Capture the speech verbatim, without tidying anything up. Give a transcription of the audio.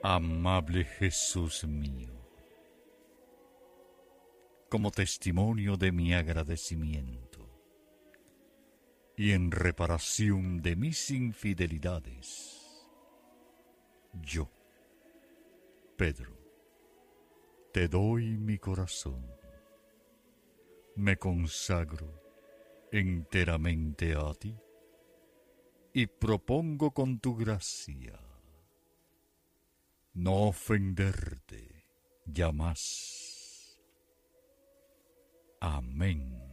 Amable Jesús mío, como testimonio de mi agradecimiento y en reparación de mis infidelidades, yo, Pedro, te doy mi corazón, me consagro enteramente a ti y propongo con tu gracia no ofenderte ya más. Amén.